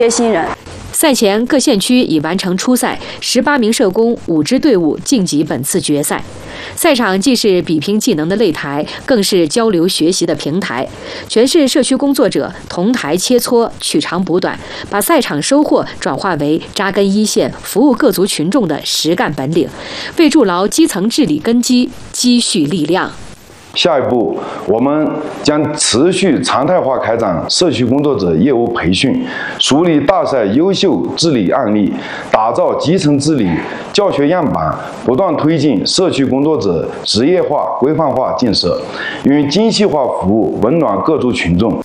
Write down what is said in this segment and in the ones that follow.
缺新人。 赛前各县区已完成初赛，18名社工5支队伍晋级本次决赛。赛场既是比拼技能的擂台，更是交流学习的平台。全市社区工作者同台切磋，取长补短，把赛场收获转化为扎根一线、服务各族群众的实干本领，为筑牢基层治理根基积蓄力量。 下一步，我们将持续常态化开展社区工作者业务培训，树立大赛优秀治理案例，打造基层治理教学样板，不断推进社区工作者职业化、规范化建设，用精细化服务温暖各族群众。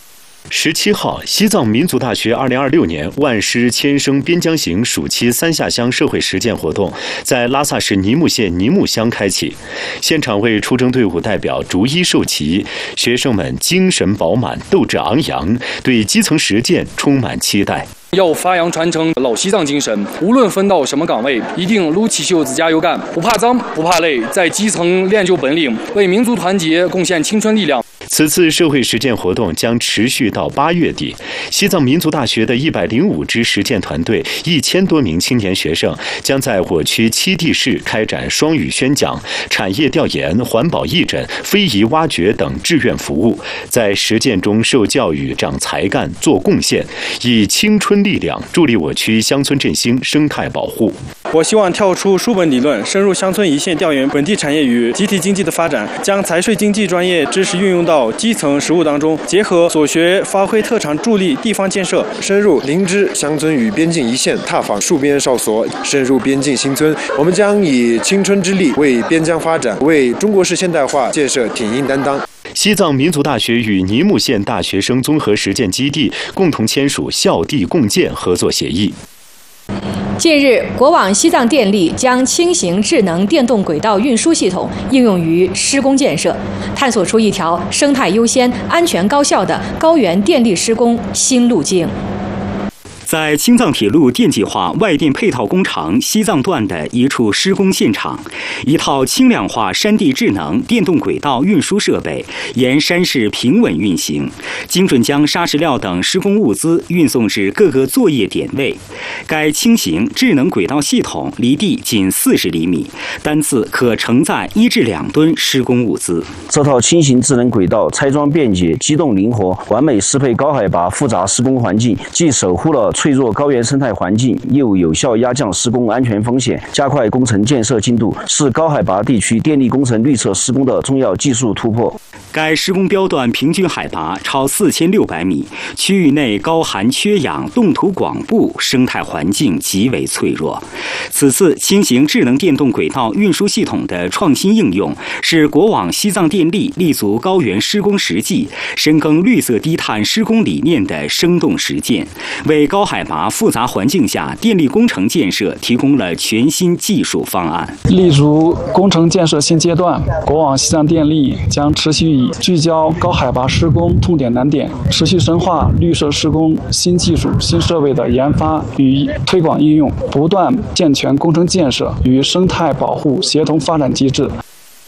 17号，西藏民族大学2026年万师千声边疆行暑期3下乡社会实践活动在拉萨市尼木县尼木乡开启，现场为出征队伍代表逐一授旗，学生们精神饱满，斗志昂扬，对基层实践充满期待。 要发扬传承老西藏精神，无论分到什么岗位，一定撸起袖子加油干，不怕脏不怕累，在基层练就本领，为民族团结贡献青春力量。 此次社会实践活动将持续到8月底。西藏民族大学的105支实践团队1000多名青年学生将在我区7地市开展双语宣讲、产业调研、环保义诊、非遗挖掘等志愿服务，在实践中受教育、长才干、做贡献，以青春力量助力我区乡村振兴、生态保护。 我希望跳出书本理论，深入乡村一线调研本地产业与集体经济的发展，将财税经济专业知识运用到基层实务当中，结合所学发挥特长，助力地方建设。 深入林芝乡村与边境一线，踏访戍边哨所，深入边境新村。我们将以青春之力为边疆发展、为中国式现代化建设挺硬担当。 西藏民族大学与尼木县大学生综合实践基地共同签署校地共建合作协议。 近日，国网西藏电力将轻型智能电动轨道运输系统应用于施工建设，探索出一条生态优先、安全高效的高原电力施工新路径。 在青藏铁路电气化外电配套工程西藏段的一处施工现场，一套轻量化山地智能电动轨道运输设备沿山势平稳运行，精准将砂石料等施工物资运送至各个作业点位。该轻型智能轨道系统离地仅40厘米，单次可承载1至2吨施工物资。 这套轻型智能轨道拆装便捷、机动灵活，完美适配高海拔复杂施工环境，既守护了脆弱高原生态环境，又有效压降施工安全风险，加快工程建设进度，是高海拔地区电力工程绿色施工的重要技术突破。 该施工标段平均海拔超4600米，区域内高寒缺氧，冻土广布，生态环境极为脆弱。此次轻型智能电动轨道运输系统的创新应用，是国网西藏电力立足高原施工实际、深耕绿色低碳施工理念的生动实践，为高海拔复杂环境下电力工程建设提供了全新技术方案。 立足工程建设新阶段，国网西藏电力将持续聚焦高海拔施工痛点难点，持续深化绿色施工新技术、新设备的研发与推广应用，不断健全工程建设与生态保护协同发展机制。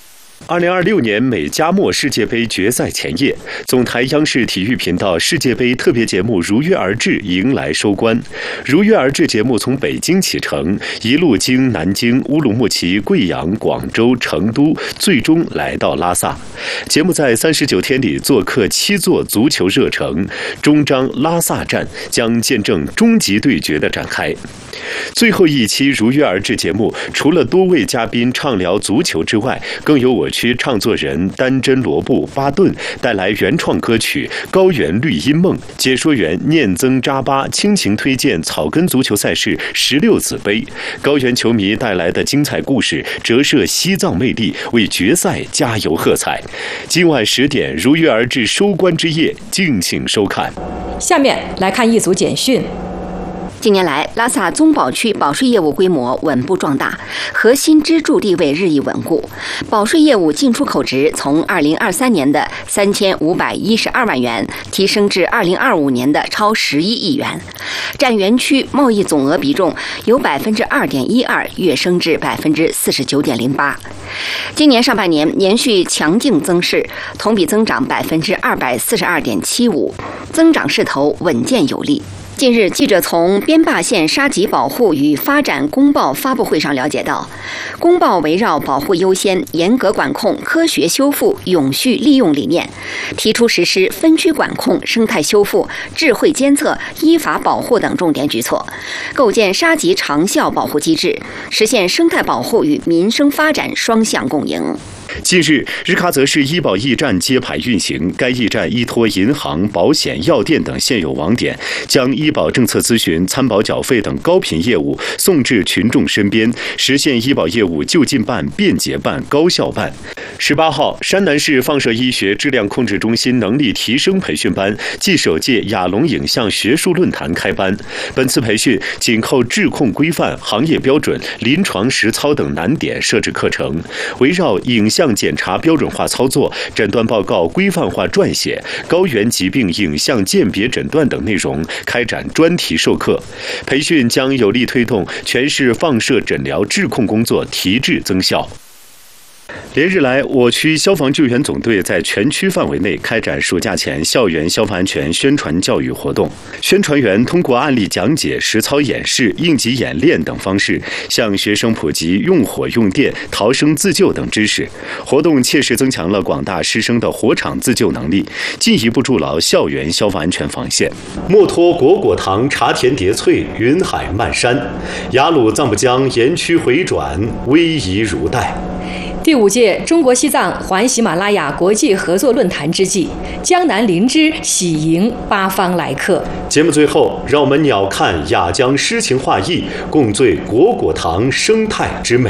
2026年美加墨世界杯决赛前夜，总台央视体育频道世界杯特别节目如约而至，迎来收官。如约而至节目从北京启程，一路经南京、乌鲁木齐、贵阳、广州、成都，最终来到拉萨。节目在39天里做客7座足球热城，终章拉萨站将见证终极对决的展开。最后一期如约而至节目，除了多位嘉宾畅聊足球之外，更有我区唱作人丹真罗布巴顿带来原创歌曲《高原绿荫梦》，解说员念增扎巴倾情推荐草根足球赛事16子杯，高原球迷带来的精彩故事折射西藏魅力，为决赛加油喝彩。今晚10点如约而至收官之夜，敬请收看。 下面来看一组简讯。 近年来，拉萨宗保区保税业务规模稳步壮大，核心支柱地位日益稳固。保税业务进出口值从2023年的3512万元提升至2025年的超11亿元，占园区贸易总额比重由2.12%跃升至49.08%。今年上半年连续强劲增势，同比增长242.75%，增长势头稳健有力。 近日，记者从边坝县沙棘保护与发展公报发布会上了解到，公报围绕保护优先、严格管控、科学修复、永续利用理念，提出实施分区管控、生态修复、智慧监测、依法保护等重点举措，构建沙棘长效保护机制，实现生态保护与民生发展双向共赢。 近日，日喀则市医保驿站揭牌运行，该驿站依托银行、保险、药店等现有网点，将医保政策咨询、参保缴费等高频业务送至群众身边，实现医保业务就近办、便捷办、高效办。18号，山南市放射医学质量控制中心能力提升培训班暨首届亚龙影像学术论坛开班。本次培训紧扣质控规范、行业标准、临床实操等难点设置课程，围绕影像检查标准化操作、诊断报告规范化撰写、高原疾病影像鉴别诊断等内容开展专题授课。培训将有力推动全市放射诊疗质控工作提质增效。连日来，我区消防救援总队在全区范围内开展暑假前校园消防安全宣传教育活动。宣传员通过案例讲解、实操演示、应急演练等方式，向学生普及用火用电、逃生自救等知识。活动切实增强了广大师生的火场自救能力，进一步筑牢校园消防安全防线。墨脱果果塘茶田叠翠，云海漫山，雅鲁藏布江岩区回转，逶迤如带。 第5届中国西藏环喜马拉雅国际合作论坛之际，江南林芝喜迎八方来客。 节目最后，让我们鸟瞰雅江诗情画意，共醉果果塘生态之美。